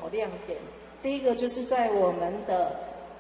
亮点。第一个就是在我们的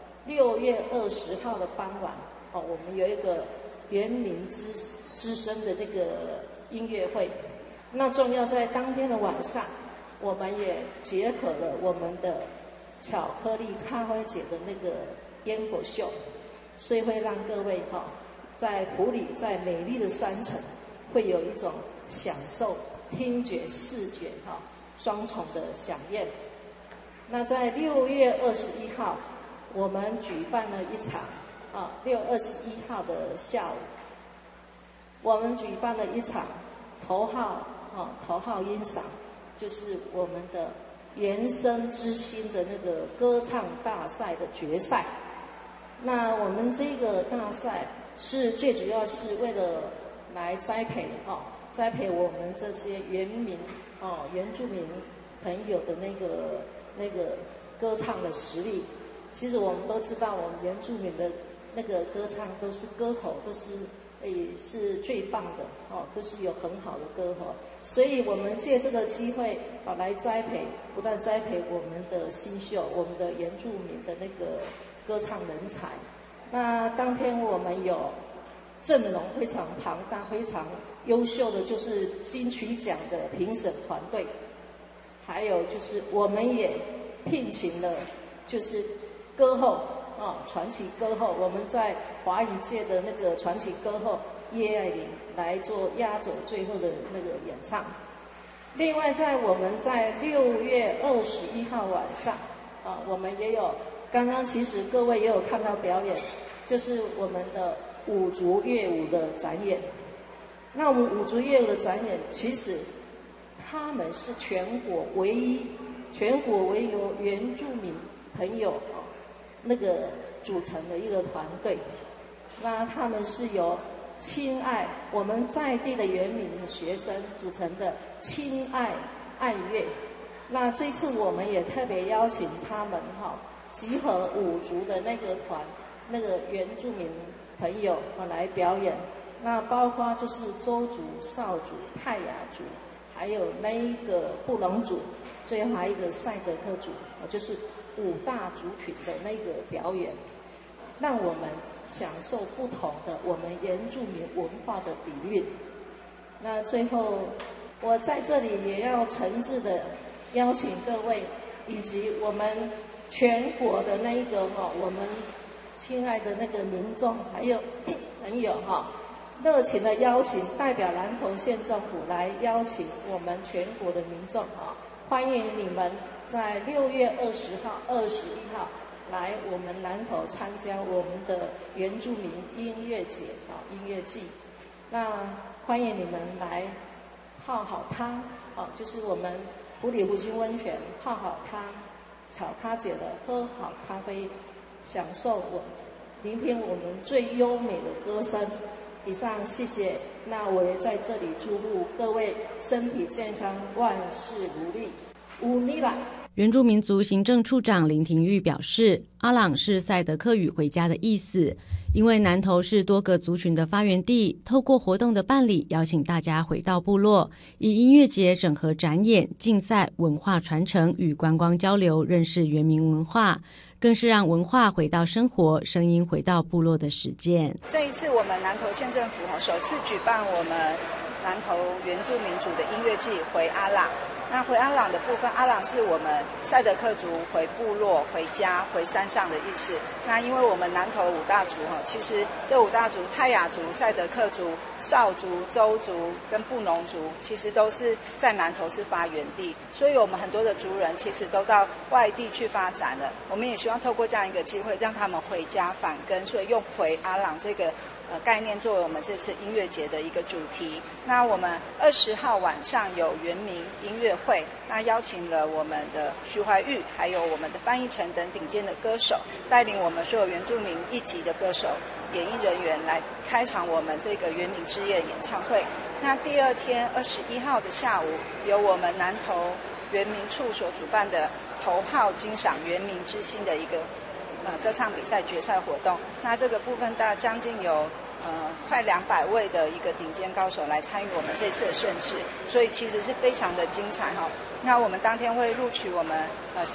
6月20号的傍晚我们有一个原民之声的那个音乐会。那重要在当天的晚上，我们也结合了我们的巧克力咖啡节的那个烟火秀，所以会让各位在埔里，在美丽的山城，会有一种享受听觉、视觉双重的飨宴。那在6月21号，我们举办了一场6月21号的下午，我们举办了一场头号音赏，就是我们的原声之星的那个歌唱大赛的决赛。那我们这个大赛是最主要是为了来栽培我们这些原住民朋友的那个歌唱的实力。其实我们都知道，我们原住民的那个歌唱都是歌喉都是是最棒的都是有很好的歌喉，所以我们借这个机会来不断栽培我们的新秀，我们的原住民的那个歌唱人才。那当天我们有阵容非常庞大、非常优秀的，就是金曲奖的评审团队，还有就是我们也聘请了就是歌后传奇歌后，我们在华语界的那个传奇歌后叶爱玲来做压轴最后的那个演唱。另外我们在6月21号晚上我们也有，刚刚其实各位也有看到表演，就是我们的五族乐舞的展演。那我们五族乐舞的展演，其实他们是全国唯一由原住民朋友那个组成的一个团队。那他们是由亲爱我们在地的原民的学生组成的亲爱爱乐。那这次我们也特别邀请他们集合五族的那个团，那个原住民朋友来表演。那包括就是邹族、邵族、泰雅族，还有那一个布农族，最后还有一个赛德克族，就是5大族群的那个表演，让我们享受不同的我们原住民文化的底蕴。那最后我在这里也要诚挚的邀请各位以及我们全国的那一个我们亲爱的那个民众还有朋友热情的邀请，代表南投县政府来邀请我们全国的民众欢迎你们在6月20号、21号来我们南投参加我们的原住民音乐节音乐季。那欢迎你们来泡好汤就是我们埔里湖心温泉泡好汤，巧咖姐的喝好咖啡，享受聆听我们最优美的歌声。以上谢谢。那我也在这里祝福各位身体健康，万事如意。乌尼拉。 原住民族行政处长林廷玉表示，阿朗是赛德克语回家的意思，因为南投是多个族群的发源地，透过活动的办理，邀请大家回到部落，以音乐节整合展演、竞赛、文化传承与观光交流，认识原民文化，更是让文化回到生活，声音回到部落的实践。 这一次我们南投县政府首次举办我们南投原住民族的音乐季回阿朗。那回阿朗的部分，阿朗是我们赛德克族回部落、回家、回山上的意思。那因为我们南投5大族其实这5大族泰雅族、赛德克族、邵族、邹族跟布农族其实都是在南投是发源地，所以我们很多的族人其实都到外地去发展了。我们也希望透过这样一个机会，让他们回家返根，所以用回阿朗这个概念作为我们这次音乐节的一个主题。那我们20号晚上有原民音乐会，那邀请了我们的徐怀钰，还有我们的翻译成等顶尖的歌手，带领我们所有原住民1级的歌手、演艺人员来开场我们这个原民之夜演唱会。那第2天21号的下午，由我们南投原民处所主办的头号金赏原民之星的一个歌唱比赛决赛活动。那这个部分大概将近有快200位的一个顶尖高手来参与我们这次的盛事，所以其实是非常的精彩那我们当天会录取我们